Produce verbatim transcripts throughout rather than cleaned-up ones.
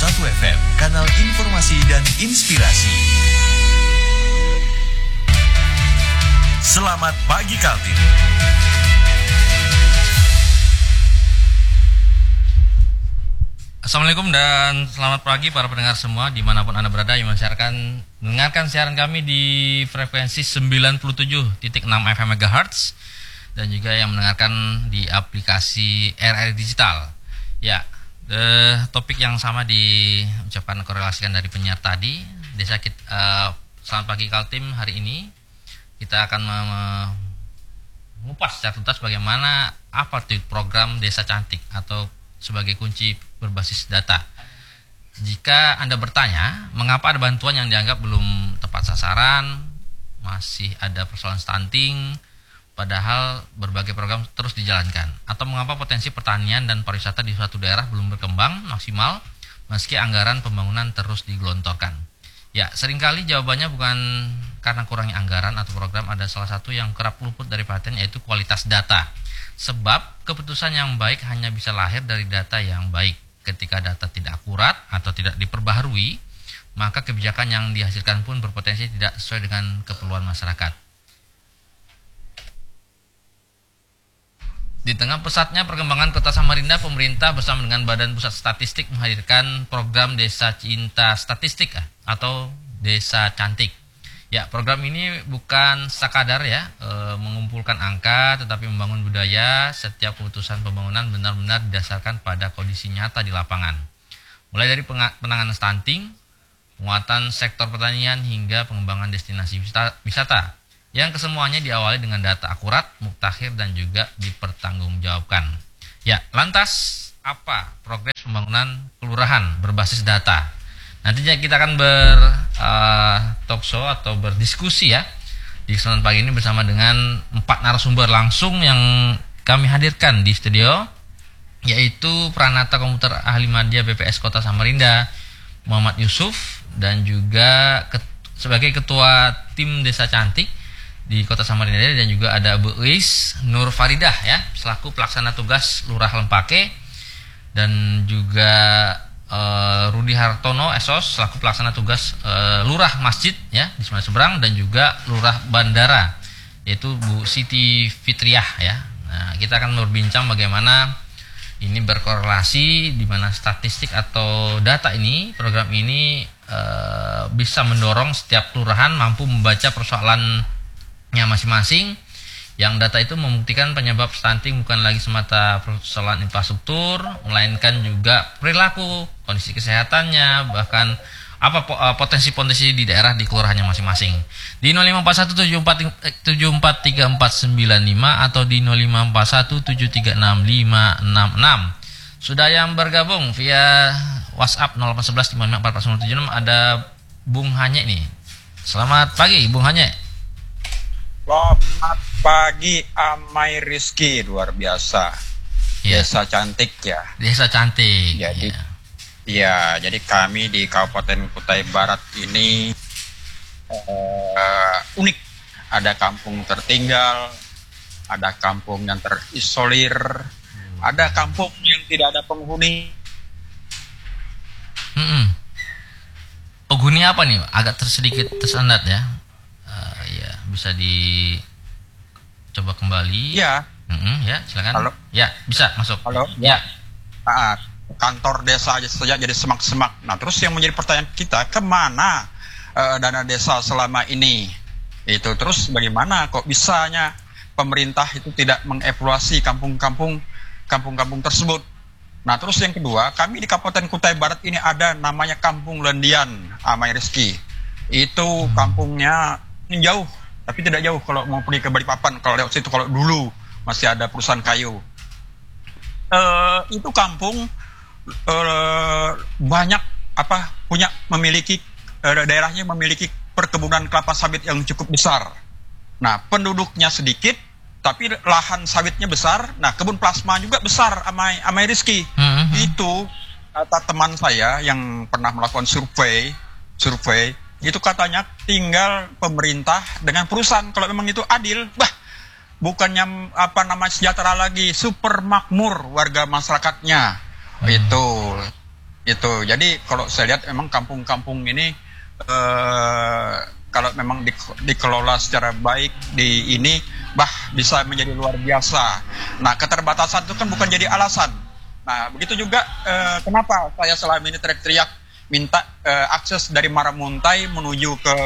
satu F M, kanal informasi dan inspirasi. Selamat pagi Kaltim. Assalamualaikum dan selamat pagi para pendengar semua dimanapun Anda berada yang mendengarkan, mendengarkan siaran kami di frekuensi sembilan puluh tujuh titik enam F M Megahertz dan juga yang mendengarkan di aplikasi R R Digital. Ya, eh, topik yang sama diucapkan korelasikan dari penyiar tadi. Desa kita, uh, selamat pagi Kaltim. Hari ini kita akan mengupas secara tuntas bagaimana apa itu program Desa Cantik atau sebagai kunci berbasis data. Jika Anda bertanya, mengapa ada bantuan yang dianggap belum tepat sasaran, masih ada persoalan stunting, padahal berbagai program terus dijalankan, atau mengapa potensi pertanian dan pariwisata di suatu daerah belum berkembang maksimal meski anggaran pembangunan terus digelontorkan. Ya, seringkali jawabannya bukan karena kurangnya anggaran atau program, ada salah satu yang kerap luput dari perhatian, yaitu kualitas data. Sebab keputusan yang baik hanya bisa lahir dari data yang baik. Ketika data tidak akurat atau tidak diperbaharui, maka kebijakan yang dihasilkan pun berpotensi tidak sesuai dengan keperluan masyarakat. Di tengah pesatnya perkembangan Kota Samarinda, pemerintah bersama dengan Badan Pusat Statistik menghadirkan program Desa Cinta Statistik atau Desa Cantik. Ya, program ini bukan sekadar ya e, mengumpulkan angka, tetapi membangun budaya. Setiap keputusan pembangunan benar-benar didasarkan pada kondisi nyata di lapangan. Mulai dari penanganan stunting, penguatan sektor pertanian hingga pengembangan destinasi wisata, yang kesemuanya diawali dengan data akurat, mutakhir dan juga dipertanggungjawabkan. Ya, lantas apa progres pembangunan kelurahan berbasis data? Nantinya kita akan ber uh, talk show atau berdiskusi ya di kesempatan pagi ini bersama dengan empat narasumber langsung yang kami hadirkan di studio, yaitu Pranata Komputer Ahli Madya B P S Kota Samarinda Muhammad Yusuf, dan juga ket, sebagai Ketua Tim Desa Cantik di Kota Samarinda, dan juga ada Bu Uis Nur Faridah ya selaku pelaksana tugas Lurah Lempake, dan juga Uh, Rudi Hartono S O S selaku pelaksana tugas uh, Lurah Masjid ya di Semarang Seberang, dan juga Lurah Bandara yaitu Bu Siti Fitriah ya. Nah, kita akan berbincang bagaimana ini berkorelasi, di mana statistik atau data ini, program ini uh, bisa mendorong setiap kelurahan mampu membaca persoalannya masing-masing. Yang data itu membuktikan penyebab stunting bukan lagi semata persoalan infrastruktur, melainkan juga perilaku, kondisi kesehatannya, bahkan apa potensi-potensi di daerah di kelurahannya masing-masing. Di nol lima empat satu tujuh empat tiga empat sembilan lima atau di nol lima empat satu tujuh tiga enam lima enam enam. Sudah yang bergabung via WhatsApp nol delapan satu satu lima lima empat empat nol tujuh enam ada Bung Hanye nih. Selamat pagi Bung Hanye. Selamat pagi Amai Rizky, luar biasa. Ya. Desa Cantik ya. Desa Cantik. Jadi, ya. ya, jadi kami di Kabupaten Kutai Barat ini uh, unik. Ada kampung tertinggal, ada kampung yang terisolir, hmm. ada kampung yang tidak ada penghuni. Hmm. Penghuni apa nih? Agak tersedikit tersendat ya. Ya, bisa dicoba kembali. Ya. Mm-hmm, ya, silakan. Halo. Ya, bisa masuk. Halo. Ya. Nah, kantor desa saja jadi semak-semak. Nah, terus yang menjadi pertanyaan kita, kemana uh, dana desa selama ini? Itu terus bagaimana kok bisanya pemerintah itu tidak mengevaluasi kampung-kampung kampung-kampung tersebut? Nah, terus yang kedua, kami di Kabupaten Kutai Barat ini ada namanya Kampung Lendian, Amai Rizky. Itu kampungnya ini jauh, tapi tidak jauh kalau mau pergi ke Balikpapan. Kalau lewat situ, kalau dulu masih ada perusahaan kayu. Uh, itu kampung uh, banyak apa punya memiliki uh, daerahnya memiliki perkebunan kelapa sawit yang cukup besar. Nah, penduduknya sedikit, tapi lahan sawitnya besar. Nah, kebun plasma juga besar, Amai Amai Rizky. Mm-hmm. Itu kata teman saya yang pernah melakukan survei, survei. Itu katanya tinggal pemerintah dengan perusahaan. Kalau memang itu adil, bah, bukannya apa nama sejahtera lagi, super makmur warga masyarakatnya. Hmm. Itu Itu. Jadi kalau saya lihat memang kampung-kampung ini eh, kalau memang di, dikelola secara baik di ini bah bisa menjadi luar biasa. Nah, keterbatasan itu kan bukan jadi alasan. Nah, begitu juga eh, kenapa saya selama ini teriak-teriak minta eh, akses dari Maramuntai menuju ke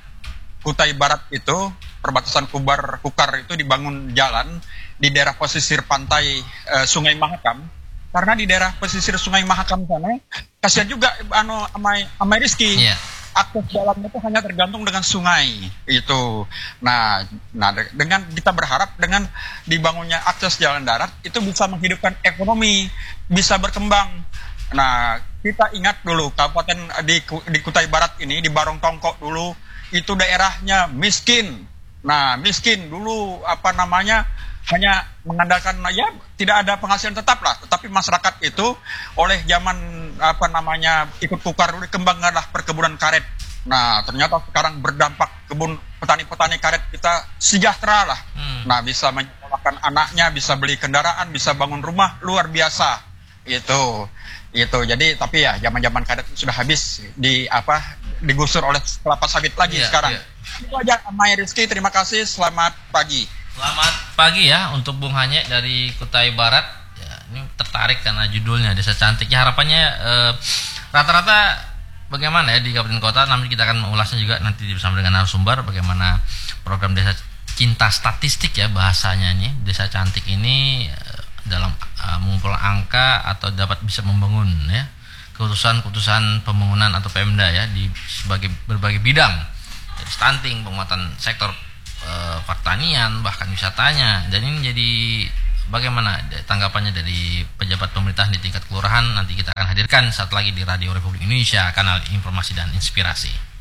Kutai Barat itu, perbatasan Kubar Kukar itu dibangun jalan di daerah pesisir pantai eh, Sungai Mahakam. Karena di daerah pesisir Sungai Mahakam sana, kasihan juga anu amai amai Rizky. Yeah. Akses jalan itu hanya tergantung dengan sungai itu. Nah, nah dengan kita berharap dengan dibangunnya akses jalan darat itu bisa menghidupkan ekonomi, bisa berkembang. Nah, kita ingat dulu kabupaten di di Kutai Barat ini di Barong Tongkok dulu itu daerahnya miskin. Nah, miskin dulu apa namanya hanya mengandalkan ya tidak ada penghasilan tetap lah, tetapi masyarakat itu oleh zaman apa namanya ikut tukar dulu dikembangkanlah perkebunan karet. Nah, ternyata sekarang berdampak kebun petani-petani karet kita sejahtera lah. Hmm. Nah, bisa menyekolahkan anaknya, bisa beli kendaraan, bisa bangun rumah luar biasa. Itu. Itu. Jadi tapi ya zaman-zaman karet sudah habis di apa digusur oleh kelapa sawit lagi yeah, sekarang. Yeah. Itu aja Mai Rizky, terima kasih, selamat pagi. Selamat pagi ya untuk Bung Hanye dari Kutai Barat. Ya, ini tertarik karena judulnya Desa Cantik. Ya, harapannya eh, rata-rata bagaimana ya di kabupaten kota. Nanti kita akan mengulasnya juga nanti bersama dengan narasumber bagaimana program Desa Cinta Statistik ya bahasanya nih. Desa Cantik ini eh, dalam eh, mengumpulkan angka atau dapat bisa membangun ya keputusan-keputusan pembangunan atau Pemda ya di sebagai berbagai bidang. Dari stunting, penguatan sektor pertanian bahkan wisatanya. Dan ini jadi bagaimana tanggapannya dari pejabat pemerintahan di tingkat kelurahan nanti kita akan hadirkan saat lagi di Radio Republik Indonesia, kanal informasi dan inspirasi.